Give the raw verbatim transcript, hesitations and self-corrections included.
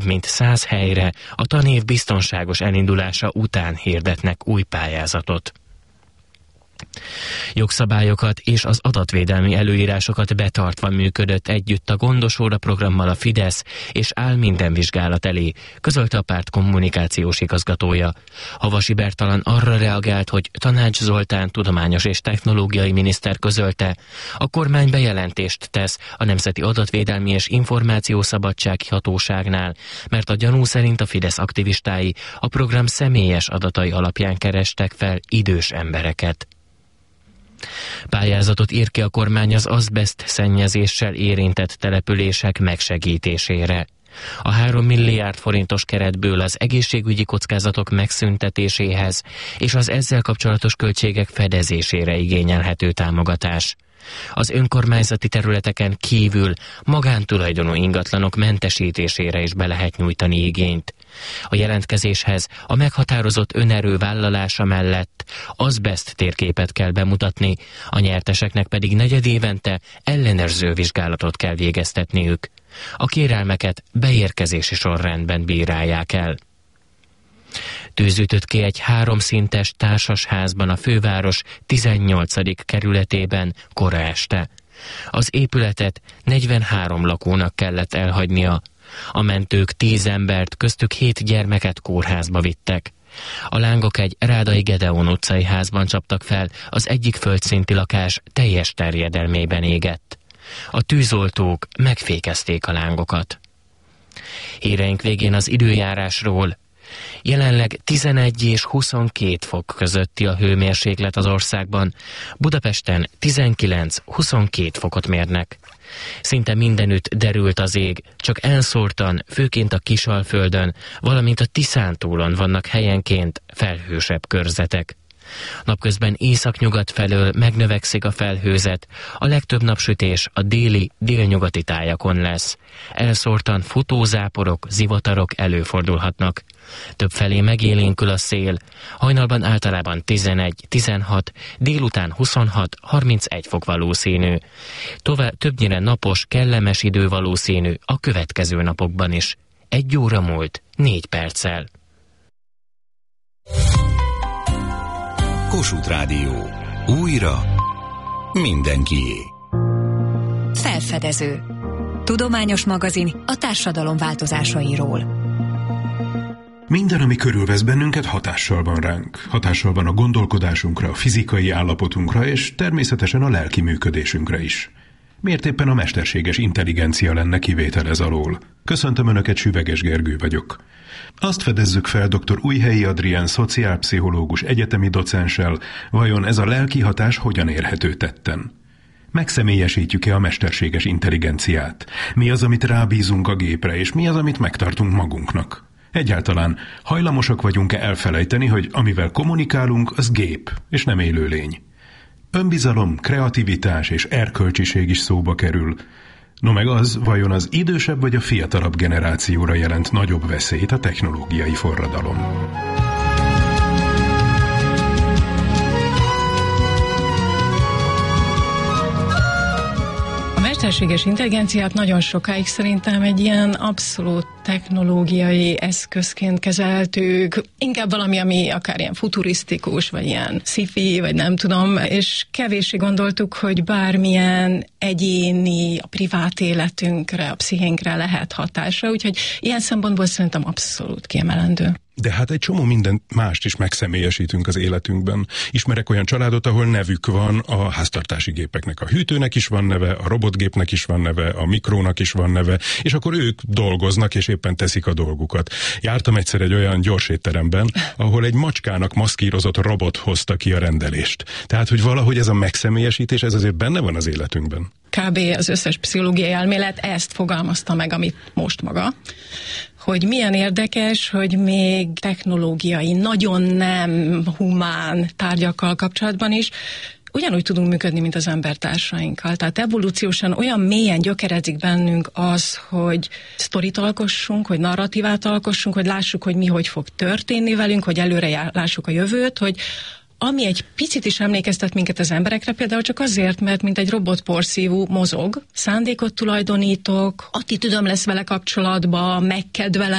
mint száz helyre a tanév biztonságos elindulása után hirdetnek új pályázatot. Jogszabályokat és az adatvédelmi előírásokat betartva működött együtt a Gondos óra programmal a Fidesz, és áll minden vizsgálat elé, közölte a párt kommunikációs igazgatója. Havasi Bertalan arra reagált, hogy Tanács Zoltán tudományos és technológiai miniszter közölte, a kormány bejelentést tesz a Nemzeti Adatvédelmi és Információszabadsági Hatóságnál, mert a gyanú szerint a Fidesz aktivistái a program személyes adatai alapján kerestek fel idős embereket. Pályázatot ír ki a kormány az azbeszt szennyezéssel érintett települések megsegítésére. A három milliárd forintos keretből az egészségügyi kockázatok megszüntetéséhez és az ezzel kapcsolatos költségek fedezésére igényelhető támogatás. Az önkormányzati területeken kívül magántulajdonú ingatlanok mentesítésére is be lehet nyújtani igényt. A jelentkezéshez a meghatározott önerő vállalása mellett azbeszt térképet kell bemutatni, a nyerteseknek pedig negyedévente ellenőrző vizsgálatot kell végeztetniük. A kérelmeket beérkezési sorrendben bírálják el. Tűz ütött ki egy háromszintes társasházban a főváros tizennyolcadik kerületében kora este. Az épületet negyvenhárom lakónak kellett elhagynia. A mentők tíz embert, köztük hét gyermeket kórházba vittek. A lángok egy Rádai Gedeon utcai házban csaptak fel, az egyik földszinti lakás teljes terjedelmében égett. A tűzoltók megfékezték a lángokat. Híreink végén az időjárásról. Jelenleg tizenegy és huszonkét fok közötti a hőmérséklet az országban, Budapesten tizenkilenc-huszonkét fokot mérnek. Szinte mindenütt derült az ég, csak elszórtan, főként a Kisalföldön, valamint a Tiszántúlon vannak helyenként felhősebb körzetek. Napközben északnyugat felől megnövekszik a felhőzet, a legtöbb napsütés a déli, délnyugati tájakon lesz. Elszórtan futózáporok, zivatarok előfordulhatnak. Többfelé megélénkül a szél, hajnalban általában tizenegy-tizenhat, délután huszonhat-harmincegy fok valószínű. Tovább többnyire napos, kellemes idő valószínű a következő napokban is. Egy óra múlt, négy perccel. Kossuth Rádió. Újra mindenkié. Felfedező. Tudományos magazin a társadalom változásairól. Minden, ami körülvesz bennünket, hatással van ránk. Hatással van a gondolkodásunkra, a fizikai állapotunkra, és természetesen a lelki működésünkre is. Miért éppen a mesterséges intelligencia lenne kivétel ez alól? Köszöntöm Önöket, Süveges Gergő vagyok. Azt fedezzük fel dr. Újhelyi Adrián szociálpszichológus egyetemi docenssel, vajon ez a lelki hatás hogyan érhető tetten? Megszemélyesítjük-e a mesterséges intelligenciát? Mi az, amit rábízunk a gépre, és mi az, amit megtartunk magunknak? Egyáltalán hajlamosak vagyunk-e elfelejteni, hogy amivel kommunikálunk, az gép, és nem élőlény? Önbizalom, kreativitás és erkölcsiség is szóba kerül. No meg az, vajon az idősebb vagy a fiatalabb generációra jelent nagyobb veszélyt a technológiai forradalom? A mesterséges intelligenciát nagyon sokáig szerintem egy ilyen abszolút technológiai eszközként kezeltük, inkább valami, ami akár ilyen futurisztikus, vagy ilyen sci-fi, vagy nem tudom, és kevéssé gondoltuk, hogy bármilyen egyéni, a privát életünkre, a pszichénkre lehet hatása, úgyhogy ilyen szempontból szerintem abszolút kiemelendő. De hát egy csomó mindent mást is megszemélyesítünk az életünkben. Ismerek olyan családot, ahol nevük van a háztartási gépeknek. A hűtőnek is van neve, a robotgépnek is van neve, a mikrónak is van neve, és akkor ők dolgoznak, és éppen teszik a dolgukat. Jártam egyszer egy olyan gyorsétteremben, ahol egy macskának maszkírozott robot hozta ki a rendelést. Tehát, hogy valahogy ez a megszemélyesítés, ez azért benne van az életünkben. Kb. Az összes pszichológiai elmélet ezt fogalmazta meg, amit most maga, hogy milyen érdekes, hogy még technológiai, nagyon nem humán tárgyakkal kapcsolatban is ugyanúgy tudunk működni, mint az embertársainkkal. Tehát evolúciósan olyan mélyen gyökerezik bennünk az, hogy sztorit alkossunk, hogy narratívát alkossunk, hogy lássuk, hogy mi hogy fog történni velünk, hogy előre lássuk a jövőt, hogy ami egy picit is emlékeztet minket az emberekre, például csak azért, mert mint egy robotporszívó mozog, szándékot tulajdonítok, attitűdöm lesz vele kapcsolatban, megkedvelem,